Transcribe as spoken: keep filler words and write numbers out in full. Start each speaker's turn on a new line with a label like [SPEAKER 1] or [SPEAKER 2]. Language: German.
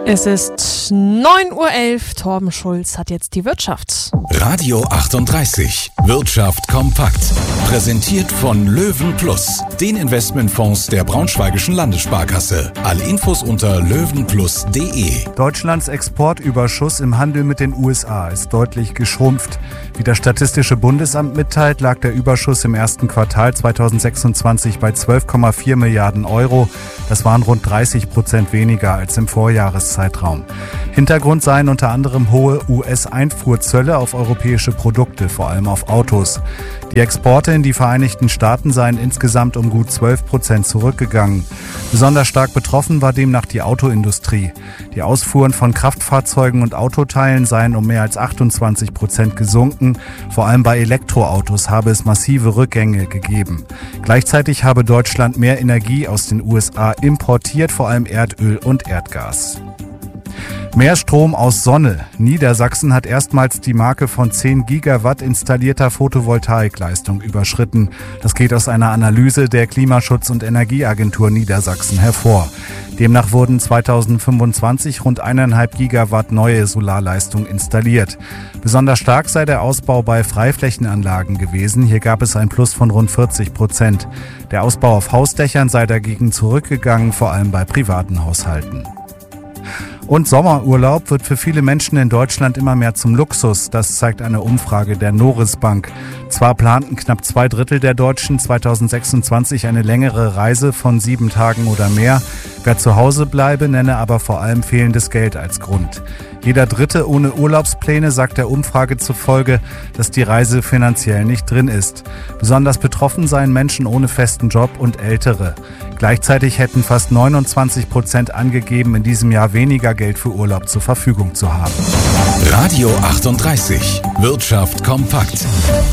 [SPEAKER 1] Es ist neun Uhr elf. Torben Schulz hat jetzt die Wirtschaft.
[SPEAKER 2] Radio achtunddreißig. Wirtschaft kompakt. Präsentiert von Löwen Plus, den Investmentfonds der Braunschweigischen Landessparkasse. Alle Infos unter löwenplus punkt de.
[SPEAKER 3] Deutschlands Exportüberschuss im Handel mit den U S A ist deutlich geschrumpft. Wie das Statistische Bundesamt mitteilt, lag der Überschuss im ersten Quartal zweitausendsechsundzwanzig bei zwölf Komma vier Milliarden Euro. Das waren rund dreißig Prozent weniger als im Vorjahreszeitraum. Hintergrund seien unter anderem hohe U S-Einfuhrzölle auf europäische Produkte, vor allem auf Autos. Die Exporte in die Vereinigten Staaten seien insgesamt um gut zwölf Prozent zurückgegangen. Besonders stark betroffen war demnach die Autoindustrie. Die Ausfuhren von Kraftfahrzeugen und Autoteilen seien um mehr als achtundzwanzig Prozent gesunken. Vor allem bei Elektroautos habe es massive Rückgänge gegeben. Gleichzeitig habe Deutschland mehr Energie aus den U S A importiert, vor allem Erdöl und Erdgas. Mehr Strom aus Sonne. Niedersachsen hat erstmals die Marke von zehn Gigawatt installierter Photovoltaikleistung überschritten. Das geht aus einer Analyse der Klimaschutz- und Energieagentur Niedersachsen hervor. Demnach wurden zweitausendfünfundzwanzig rund eineinhalb Gigawatt neue Solarleistung installiert. Besonders stark sei der Ausbau bei Freiflächenanlagen gewesen. Hier gab es ein Plus von rund vierzig Prozent. Der Ausbau auf Hausdächern sei dagegen zurückgegangen, vor allem bei privaten Haushalten. Und Sommerurlaub wird für viele Menschen in Deutschland immer mehr zum Luxus. Das zeigt eine Umfrage der Noris Bank. Zwar planten knapp zwei Drittel der Deutschen zweitausendsechsundzwanzig eine längere Reise von sieben Tagen oder mehr. Wer zu Hause bleibe, nenne aber vor allem fehlendes Geld als Grund. Jeder Dritte ohne Urlaubspläne sagt der Umfrage zufolge, dass die Reise finanziell nicht drin ist. Besonders betroffen seien Menschen ohne festen Job und Ältere. Gleichzeitig hätten fast neunundzwanzig Prozent angegeben, in diesem Jahr weniger Geld für Urlaub zur Verfügung zu haben.
[SPEAKER 2] Radio achtunddreißig. Wirtschaft kompakt.